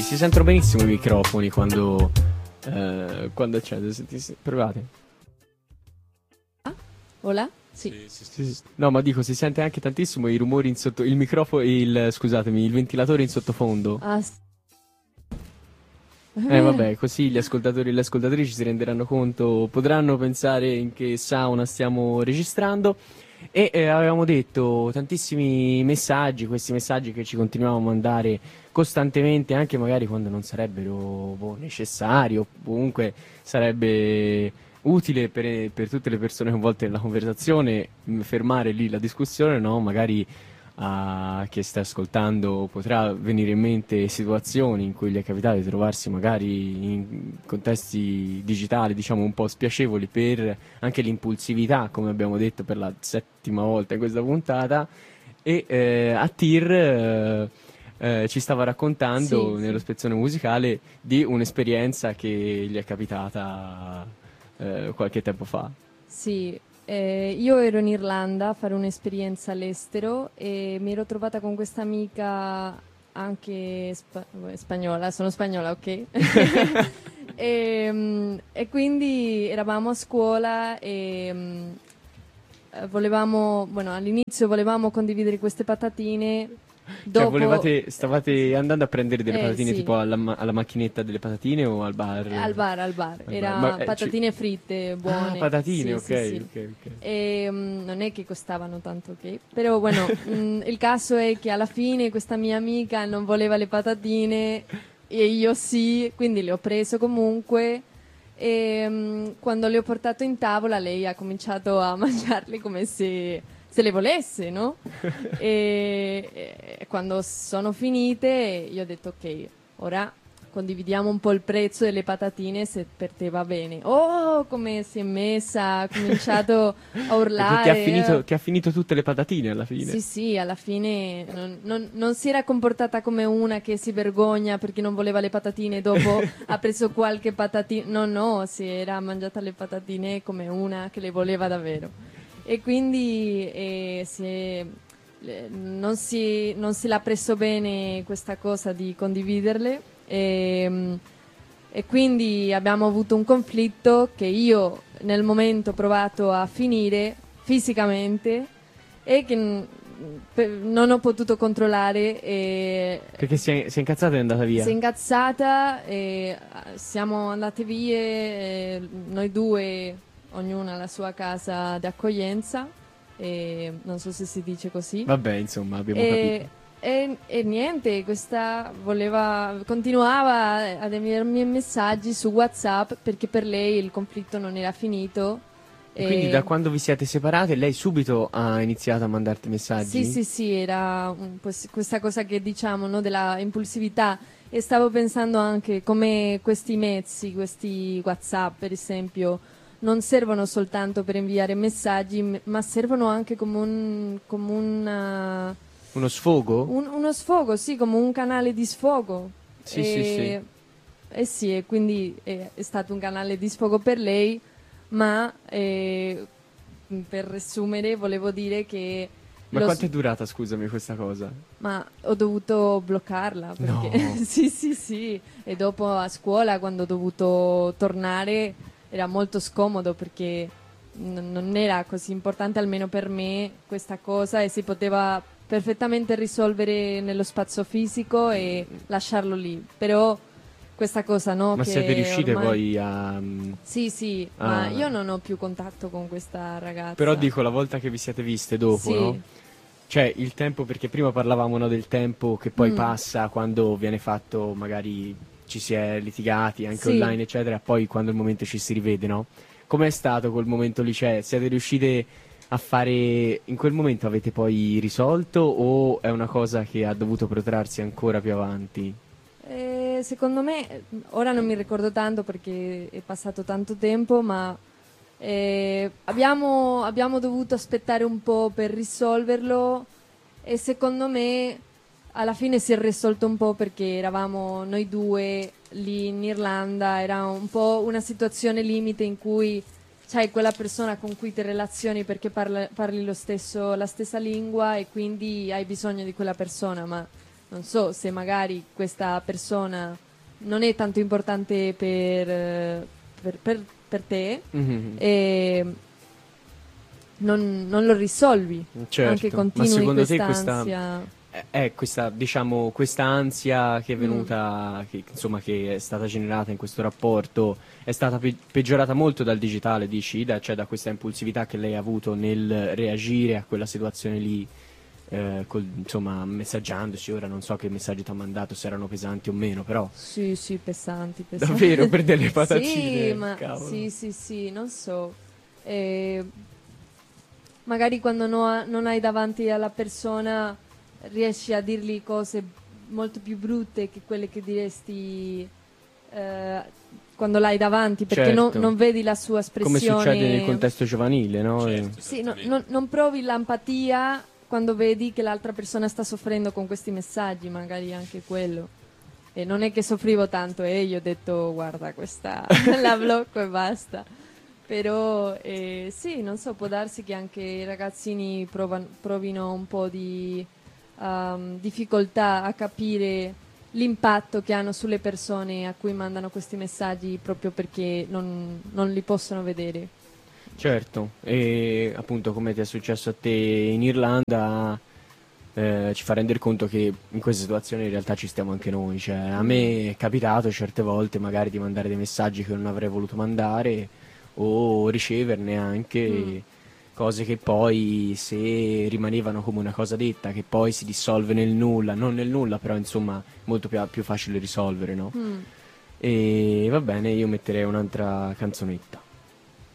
Si sentono benissimo i microfoni quando c'è. Provate. Hola? Sì. Sì. No, ma dico, si sente anche tantissimo i rumori in sotto. Il microfono, scusatemi, il ventilatore in sottofondo. Ah, Vabbè, così gli ascoltatori e le ascoltatrici si renderanno conto, potranno pensare in che sauna stiamo registrando. E avevamo detto tantissimi messaggi, questi messaggi che ci continuiamo a mandare costantemente, anche magari quando non sarebbero necessari o comunque sarebbe utile per tutte le persone coinvolte nella conversazione fermare lì la discussione, no? Magari a chi sta ascoltando potrà venire in mente situazioni in cui gli è capitato di trovarsi magari in contesti digitali, diciamo, un po' spiacevoli per anche l'impulsività, come abbiamo detto per la 7ª volta in questa puntata. E Attir ci stava raccontando sì, nello sì. spezzone musicale di un'esperienza che gli è capitata qualche tempo fa. Sì, io ero in Irlanda a fare un'esperienza all'estero e mi ero trovata con questa amica anche spagnola, sono spagnola, ok? E quindi eravamo a scuola e volevamo, bueno, all'inizio volevamo condividere queste patatine, Cioè, dopo... stavate andando a prendere delle patatine sì. tipo alla macchinetta delle patatine o al bar? Al bar, Al bar. era patatine fritte Ah, buone, patatine, sì, ok, sì, sì. ok. E, non è che costavano tanto, ok? Però bueno, il caso è che alla fine questa mia amica non voleva le patatine e io sì, quindi le ho preso comunque. E quando le ho portato in tavola lei ha cominciato a mangiarle come se le volesse, no? E quando sono finite io ho detto ok, ora condividiamo un po' il prezzo delle patatine se per te va bene. Oh, come si è messa, ha cominciato a Perché urlare. ti ha finito tutte le patatine alla fine. Sì, sì, alla fine non si era comportata come una che si vergogna perché non voleva le patatine e dopo ha preso qualche patatina. No, no, si era mangiata le patatine come una che le voleva davvero. E quindi non si l'ha preso bene questa cosa di condividerle. E quindi abbiamo avuto un conflitto che io nel momento ho provato a finire fisicamente e che non ho potuto controllare e Perché si è incazzata e è andata si è via. incazzata e siamo andate via noi due, ognuna alla sua casa di accoglienza e non so se si dice così Vabbè, insomma, abbiamo e, capito. e niente, questa continuava ad inviarmi messaggi su WhatsApp perché per lei il conflitto non era finito. E quindi da E quando vi siete separate, lei subito ha iniziato a mandarti sì, messaggi? sì, sì, era questa cosa che diciamo, no, della impulsività. E stavo pensando anche come questi mezzi, questi WhatsApp, per esempio, non servono soltanto per inviare messaggi, ma servono anche come Uno sfogo? uno sfogo, sì, come un canale di sfogo. Sì, sì, sì. E, e sì, e quindi è stato un canale di sfogo per lei, ma per riassumere volevo dire che Ma lo quanto s- è durata, scusami, questa cosa? ma ho dovuto bloccarla perché No. sì, sì, sì, e dopo a scuola quando ho dovuto tornare era molto scomodo perché non era così importante almeno per me questa cosa e si poteva perfettamente risolvere nello spazio fisico e lasciarlo lì. Però questa cosa no Ma siete che riuscite ormai poi sì, sì, ma a... io non ho più contatto con questa Però ragazza. dico, la volta che vi siete viste dopo, no? Sì. Cioè, il tempo, perché prima parlavamo, no, del tempo che poi Mm. passa quando viene fatto, magari ci si è litigati anche Sì. online, eccetera, poi quando il momento ci si rivede, no? Com'è stato quel momento lì? Cioè, siete riuscite a fare... In quel momento avete poi risolto o è una cosa che ha dovuto protrarsi ancora più avanti? Secondo me, ora non mi ricordo tanto perché è passato tanto tempo, ma abbiamo dovuto aspettare un po' per risolverlo e secondo me alla fine si è risolto un po' perché eravamo noi due lì in Irlanda, era un po' una situazione limite in cui c'hai quella persona con cui ti relazioni perché parli la stessa lingua e quindi hai bisogno di quella persona, ma non so se magari questa persona non è tanto importante per te, e non lo risolvi, Certo. anche Ma continui secondo te quest'ansia. diciamo, questa ansia che è venuta, che, insomma, che è stata generata in questo rapporto, è stata peggiorata molto dal digitale, dici? Cioè da questa impulsività che lei ha avuto nel reagire a quella situazione lì, insomma, messaggiandosi. Ora non so che messaggi ti ha mandato, se erano pesanti o meno, però Sì, pesanti. davvero per delle patatine, Sì, ma cavolo. sì, non so. Eh, Magari quando non hai davanti alla persona riesci a dirgli cose molto più brutte che quelle che diresti eh, quando l'hai davanti, perché Certo. non vedi la sua Come succede nel espressione. contesto giovanile, no? Certo, Sì, esattamente. non provi l'empatia quando vedi che l'altra persona sta soffrendo con questi messaggi, magari anche quello. E non è che soffrivo tanto, e io ho detto guarda questa la blocco e basta. Però sì, non so, può darsi che anche i ragazzini provino un po' di difficoltà a capire l'impatto che hanno sulle persone a cui mandano questi messaggi proprio perché non li possono vedere. Certo, e appunto come ti è successo a te in Irlanda, ci fa rendere conto che in queste situazioni in realtà ci stiamo anche noi. Cioè, a me è capitato certe volte magari di mandare dei messaggi che non avrei voluto mandare o riceverne anche cose che poi, se rimanevano come una cosa detta, che poi si dissolve nel nulla, non nel nulla, però insomma molto più facile risolvere, no? E va bene, io metterei un'altra canzonetta.